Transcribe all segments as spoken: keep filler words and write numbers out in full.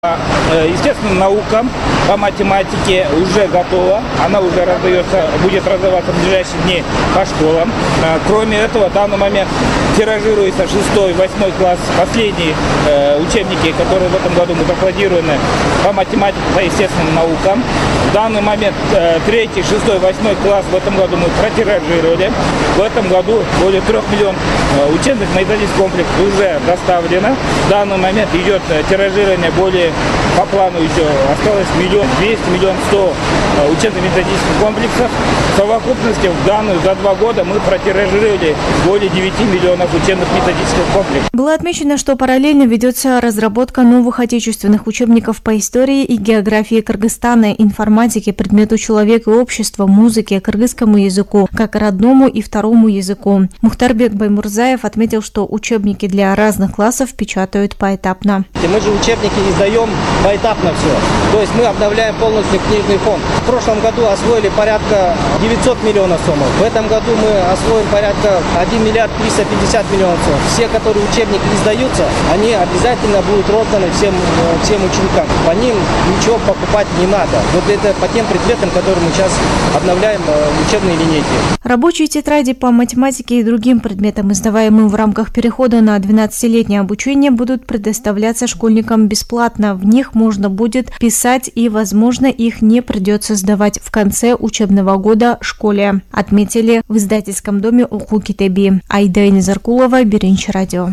Естественно, наука по математике уже готова. Она уже раздается, будет раздаваться в ближайшие дни по школам. Кроме этого, в данный момент тиражируется шестой, восьмой класс, последние э, учебники, которые в этом году мы закладированы по математике, по естественным наукам. В данный момент э, третий, шестой, восьмой класс в этом году мы протиражировали. В этом году более трех миллионов э, учебных методических комплексов уже доставлено. В данный момент идет э, тиражирование более, по плану еще осталось миллион двести, миллион сто э, учебно-методических комплексов. В совокупности в данную за два года мы протиражировали более девяти миллионов учебных методических комплексов. Было отмечено, что параллельно ведется разработка новых отечественных учебников по истории и географии Кыргызстана, информатике, предмету человек и общества, музыке, кыргызскому языку, как родному и второму языку. Мухтарбек Баймурзаев отметил, что учебники для разных классов печатают поэтапно. Мы же учебники издаем поэтапно все. То есть мы обновляем полностью книжный фонд. В прошлом году освоили порядка девятьсот миллионов сомов. В этом году мы освоим порядка один миллиард триста пятьдесят миллионов сомов. Все, которые учебники издаются, они обязательно будут розданы всем, всем ученикам. По ним ничего покупать не надо. Вот это по тем предметам, которые мы сейчас обновляем учебные линейки. Рабочие тетради по математике и другим предметам, издаваемым в рамках перехода на двенадцатилетнее обучение, будут предоставляться школьникам бесплатно. В них можно будет писать и, возможно, их не придется сдавать в конце учебного года школе, отметили в издательском доме Уку Китеби. Айда Низаркулова, Биринчи радио.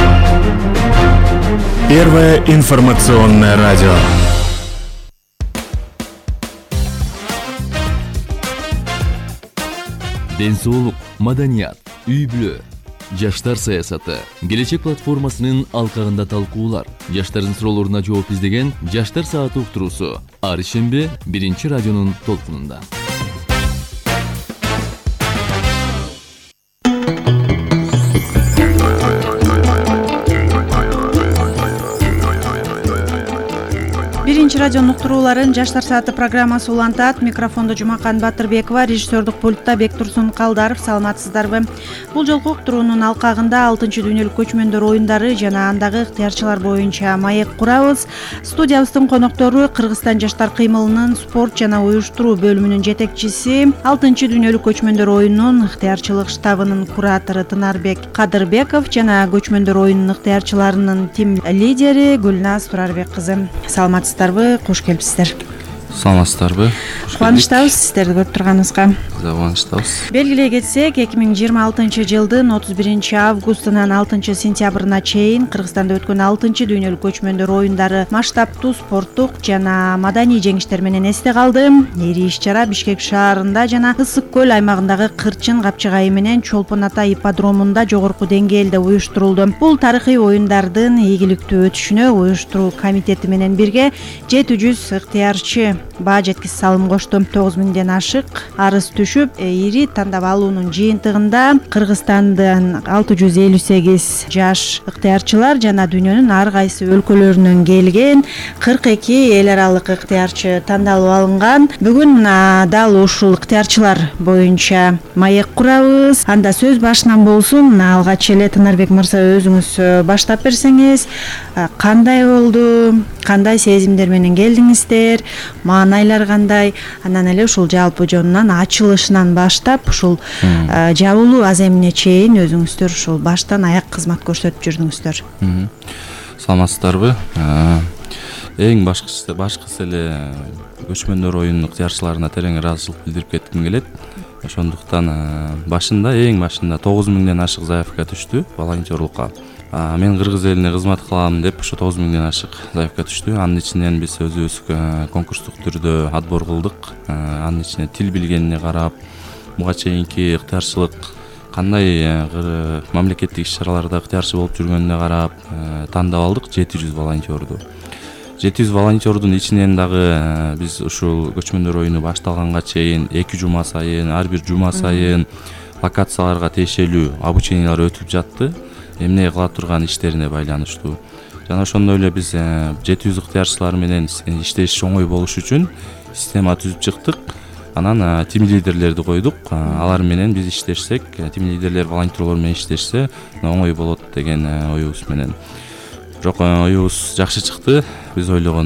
Первое информационное радио. Денсаулык, маданият, үй-бүлө, жаштар саясаты, келечек платформасынын алкагында талкуулар, жаштардын суроолоруна жооп издеген жаштар сааты уктуруусу ар шембе биринчи радионун толкунунда. Биринчи радионун уктурууларын жаштар сааты программасы улантат. Микрофондо Жумакан Батырбекова, режиссердук пультта Бектурсун Калдаров. Саламатсыздарбы? Бул жолку уктуруунун алкагында алтынчы дүйнөлүк көчмөндөр оюндары жана андагы ыктыярчылар боюнча маек курабыз. Студиябыздын коноктору Кыргызстан жаштар кыймылынын спорт жана уюштуруу бөлүмүнүн жетекчиси, алтынчы дүйнөлүк көчмөндөр оюнунун ыктыярчылык штабынын куратору Тынарбек Кадырбеков жана көчмөндөр оюнунун ыктыярчыларынын тим лидери Гүлназ Турарбек кызы. Саламатсыздарбы? Кош келипсиздер. Саламатсыздарбы? Кубанычтабыз сиздерди көрүп турганыбызга. Кубанычтабыз. Белгилей кетсек, эки миң жыйырма алтынчы жылдын отуз биринчи августунан алтынчы сентябрына чейин Кыргызстанда өткөн алтынчы дүйнөлүк көчмөндөр оюндары масштабтуу спорттук жана маданий жеңиштер менен эсте калды. Ири иш-чара Бишкек шаарында жана Ысык көл аймагындагы Кырчын капчыгайы менен Чолпон ата ипподромунда жогорку деңгээлде уюштурулду. Бул тарыхый оюндардын ийгиликтүү өтүшүнө уюштуруу комитети менен бирге жети жүз ыктыярчы баа жеткис салым кошту. тогуз миңден ашык арыз түшүп, ири тандап алуунун жыйынтыгында Кыргызстандын алты жүз элүү сегиз жаш ыктыярчылар жана дүйнөнүн ар кайсы өлкөлөрүнөн келген кырк эки эл аралык ыктыярчы тандалып алынган. Бүгүн дал ушул ыктыярчылар боюнча маек курабыз. Анда сөз башынан болсун. Алгач эле Тынарбек мырза, өзүңүз баштап берсеңиз, кандай болду, кандай сезимдер менен келдиңиздер, маанайлар кандай, анан эле ушул жалпы жонунан ачылышынан баштап ушул жабылуу аземине чейин өзүңүздөр ушул баштан аяк кызмат көрсөтүп жүрдүңүздөр. Саламатсыздарбы? Эң башкысы башкысы эле көчмөндөр оюнунун ыктыярчыларына терең ыраазычылык билдирип кетким келет. Ошондуктан башында эң башында тогуз миңден ашык заявка түштү волонтерлукка. Мен кыргыз элине кызмат кылам деп ошо тогуз миңден ашык заявка түштү. Анын ичинен биз өзүбүз конкурстук түрдө отбор кылдык. Анын ичине тил билгенине карап, буга чейинки ыктыярчылык кандай мамлекеттик иш-чараларда ыктыярчы болуп жүргөнүнө карап тандап алдык жети жүз волонтерду. жети жүз волонтердун ичинен дагы биз ушул көчмөндөр оюну башталганга чейин эки жума сайын, ар бир жума сайын локацияларга тиешелүү обучениялар өтүп жатты. Эмне кыла турган иштерине байланыштуу. Жана ошондой эле биз жети жүз ыктыярчылар менен иштеш оңой болуш үчүн система түзүп чыктык. Анан тим лидерлерди койдук. Алар менен биз иштешсек, тим лидерлер волонтерлор менен иштешсе оңой болот деген оюбуз менен. Жок, оюбуз жакшы чыкты. Биз ойлогон